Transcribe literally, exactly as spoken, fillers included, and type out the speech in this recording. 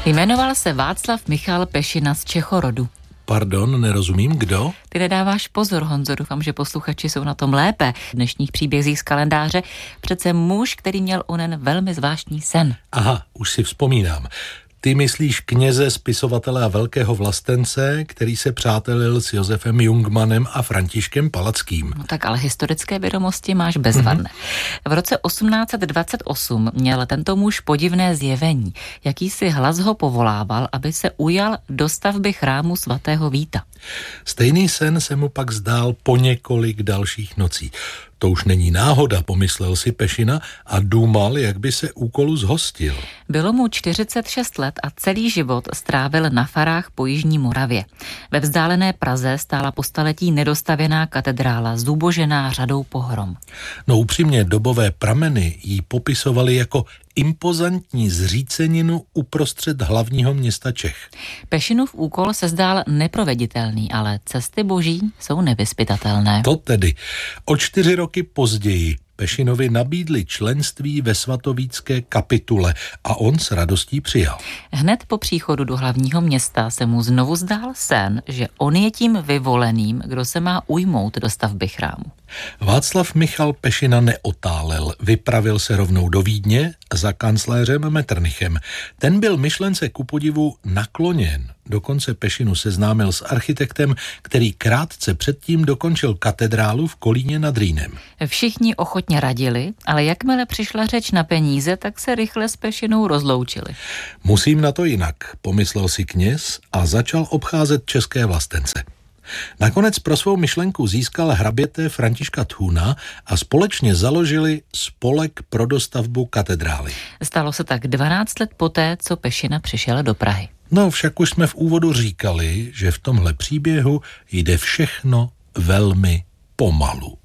Jmenoval se Václav Michal Pešina z Čechorodu. Pardon, nerozumím, kdo? Ty nedáváš pozor, Honzo, doufám, že posluchači jsou na tom lépe. Dnešních příbězích z kalendáře přece muž, který měl onen velmi zvláštní sen. Aha, už si vzpomínám. Ty myslíš kněze, spisovatele a velkého vlastence, který se přátelil s Josefem Jungmannem a Františkem Palackým. No tak ale historické vědomosti máš bezvadné. Mm-hmm. V roce osmnáct set dvacet osm měl tento muž podivné zjevení. Jakýsi hlas ho povolával, aby se ujal dostavby chrámu svatého Víta. Stejný sen se mu pak zdál po několik dalších nocí. To už není náhoda, pomyslel si Pešina a důmal, jak by se úkolu zhostil. Bylo mu čtyřicet šest let a celý život strávil na farách po jižní Moravě. Ve vzdálené Praze stála po staletí nedostavěná katedrála, zubožená řadou pohrom. No upřímně, dobové prameny jí popisovaly jako impozantní zříceninu uprostřed hlavního města Čech. Pešinův úkol se zdál neproveditelný, ale cesty boží jsou nevyzpytatelné. To tedy. O čtyři roky později Pešinovi nabídli členství ve svatovícké kapitule a on s radostí přijal. Hned po příchodu do hlavního města se mu znovu zdál sen, že on je tím vyvoleným, kdo se má ujmout do stavby chrámu. Václav Michal Pešina neotálel, vypravil se rovnou do Vídně za kancléřem Metternichem. Ten byl myšlence ku podivu nakloněn. Dokonce Pešinu seznámil s architektem, který krátce předtím dokončil katedrálu v Kolíně nad Rýnem. Všichni ochotně radili, ale jakmile přišla řeč na peníze, tak se rychle s Pešinou rozloučili. Musím na to jinak, pomyslel si kněz a začal obcházet české vlastence. Nakonec pro svou myšlenku získal hraběte Františka Thuna a společně založili spolek pro dostavbu katedrály. Stalo se tak dvanáct let poté, co Pešina přišel do Prahy. No však už jsme v úvodu říkali, že v tomhle příběhu jde všechno velmi pomalu.